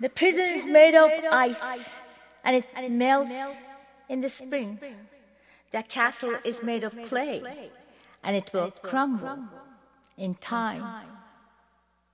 The prison is made of ice, and it melts in the spring. The castle is made of clay, and it will crumble in time.